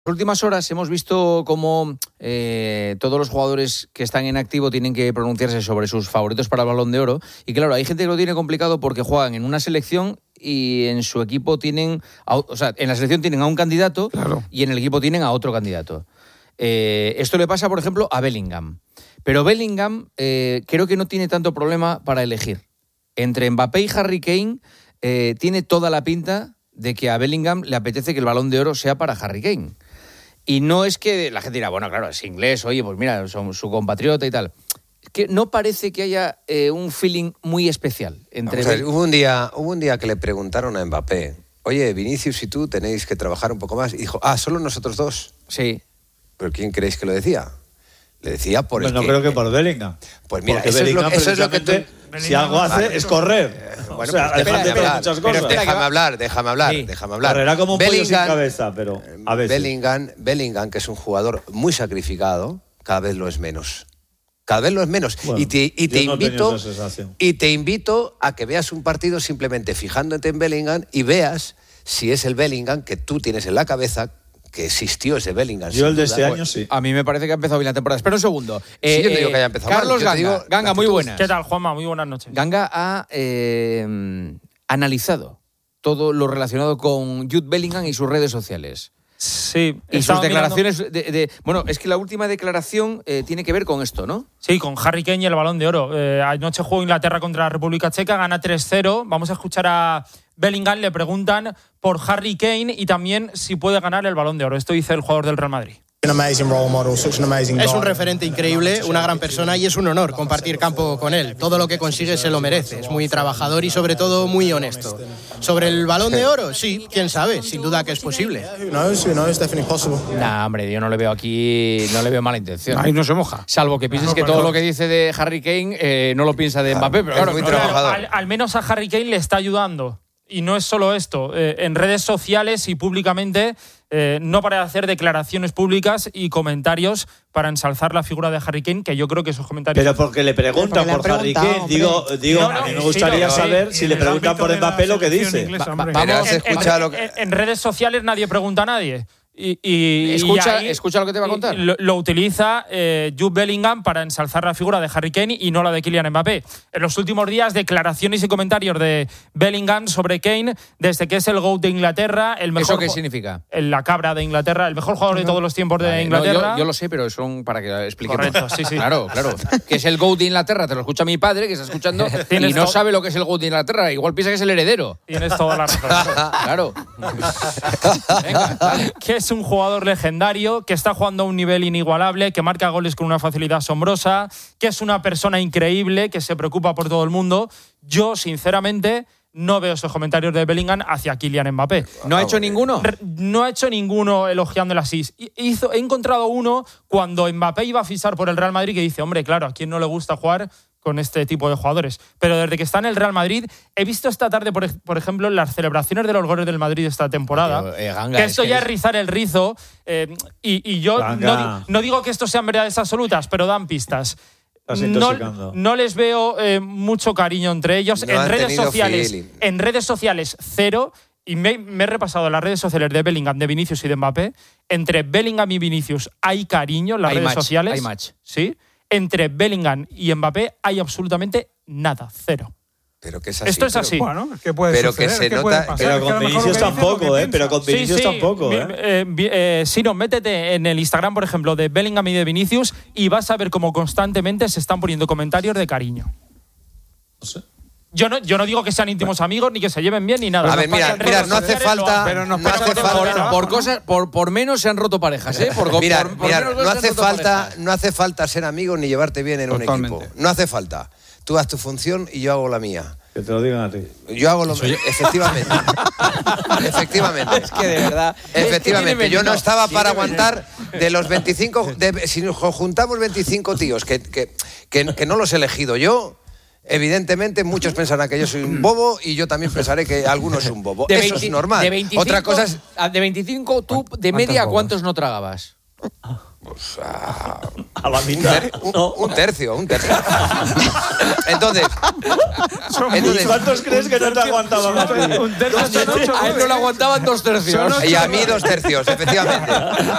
las últimas horas hemos visto cómo todos los jugadores que están en activo tienen que pronunciarse sobre sus favoritos para el Balón de Oro. Y claro, hay gente que lo tiene complicado porque juegan en una selección y en su equipo tienen... O sea, en la selección tienen a un candidato, claro, y en el equipo tienen a otro candidato. Esto le pasa, por ejemplo, a Bellingham. Pero Bellingham creo que no tiene tanto problema para elegir. Entre Mbappé y Harry Kane tiene toda la pinta de que a Bellingham le apetece que el Balón de Oro sea para Harry Kane. Y no es que la gente dirá, bueno, claro, es inglés, oye, pues mira, son su compatriota y tal. Es que no parece que haya un feeling muy especial entre... Hubo un día que le preguntaron a Mbappé, oye, Vinicius y tú tenéis que trabajar un poco más. Y dijo, ¿solo nosotros dos? Sí. ¿Pero quién creéis que lo decía? Le decía por el no creo que por Bellingham. Pues mira, eso es lo que tú... Si algo hace es correr. Bueno, o sea, pues déjame hablar. Correrá como un pollo sin cabeza, pero a veces. Bellingham, que es un jugador muy sacrificado, cada vez lo es menos. Bueno, te invito a que veas un partido simplemente fijándote en Bellingham y veas si es el Bellingham que tú tienes en la cabeza, que existió ese Bellingham. Yo el de este año sí. A mí me parece que ha empezado bien la temporada. Espera un segundo. Sí, yo te digo que haya empezado Carlos mal. Ganga. Ganga, muy buenas. ¿Qué tal, Juanma? Muy buenas noches. Ganga ha analizado todo lo relacionado con Jude Bellingham y sus redes sociales. Sí. Y sus declaraciones Bueno, es que la última declaración tiene que ver con esto, ¿no? Sí, con Harry Kane y el Balón de Oro. Anoche jugó Inglaterra contra la República Checa, gana 3-0. Vamos a escuchar a Bellingham, le preguntan por Harry Kane y también si puede ganar el Balón de Oro. Esto dice el jugador del Real Madrid. Es un referente increíble, una gran persona y es un honor compartir campo con él. Todo lo que consigue se lo merece. Es muy trabajador y sobre todo muy honesto. ¿Sobre el Balón de Oro? Sí, quién sabe, sin duda que es posible. Nah, hombre, yo no le veo aquí, no le veo mala intención. Ahí no se moja. Salvo que pienses que todo lo que dice de Harry Kane no lo piensa de Mbappé, pero claro, muy trabajador. Al menos a Harry Kane le está ayudando. Y no es solo esto. En redes sociales y públicamente no para de hacer declaraciones públicas y comentarios para ensalzar la figura de Harry Kane, que yo creo que esos comentarios... Pero porque le preguntan por Harry Kane. Digo, a mí me gustaría saber si le preguntan por Mbappé lo que dice. En redes sociales nadie pregunta a nadie. Escucha lo que te va a contar. Lo utiliza Jude Bellingham para ensalzar la figura de Harry Kane y no la de Kylian Mbappé. En los últimos días, declaraciones y comentarios de Bellingham sobre Kane, desde que es el GOAT de Inglaterra, el mejor... ¿Eso qué significa? La cabra de Inglaterra, el mejor jugador de todos los tiempos de Inglaterra. No, yo lo sé, pero son para que expliquemos. Correcto, sí. Claro. Que es el GOAT de Inglaterra, te lo escucha mi padre, que está escuchando, y no sabe lo que es el GOAT de Inglaterra. Igual piensa que es el heredero. Tienes toda la razón. Claro. Venga, dale. Que es un jugador legendario, que está jugando a un nivel inigualable, que marca goles con una facilidad asombrosa, que es una persona increíble, que se preocupa por todo el mundo. Yo, sinceramente, no veo esos comentarios de Bellingham hacia Kylian Mbappé. ¿No ha hecho ninguno? No ha hecho ninguno elogiando el asís. He encontrado uno cuando Mbappé iba a fichar por el Real Madrid que dice, hombre, claro, ¿a quién no le gusta jugar con este tipo de jugadores? Pero desde que está en el Real Madrid, he visto esta tarde, por ejemplo, las celebraciones de los goles del Madrid esta temporada, Ganga, que esto ya es rizar el rizo, y yo no digo que esto sean verdades absolutas, pero dan pistas. No les veo mucho cariño entre ellos. No En redes sociales, cero. Y me he repasado las redes sociales de Bellingham, de Vinicius y de Mbappé. Entre Bellingham y Vinicius hay cariño en las redes sociales. Hay match. Sí. Entre Bellingham y Mbappé hay absolutamente nada, cero. Pero que es así. Esto es así. Bueno, ¿qué puede pero suceder? que se ¿Qué nota. puede pasar? Pero con Vinicius tampoco, Pero con Vinicius tampoco, Sino, métete en el Instagram, por ejemplo, de Bellingham y de Vinicius y vas a ver cómo constantemente se están poniendo comentarios de cariño. No sé. Yo no digo que sean íntimos amigos ni que se lleven bien ni nada. A ver, mira, no hace falta. Por menos se han roto parejas, ¿eh? No hace falta ser amigos ni llevarte bien en un equipo. No hace falta. Tú haz tu función y yo hago la mía. Que te lo digan a ti. Yo hago lo mío. Efectivamente. Es que de verdad. Efectivamente. Yo no estaba para aguantar de los 25. Si nos juntamos 25 tíos que no los he elegido yo. Evidentemente, muchos pensarán que yo soy un bobo y yo también pensaré que alguno es un bobo. Eso es normal. Otra cosa es... De 25, tú, de media, ¿cuántos no tragabas? Pues a la mitad. Un tercio. Entonces, ¿cuántos crees que no te aguantaban a ti? A él no le aguantaban 2 tercios. Y a mí 2 tercios, efectivamente.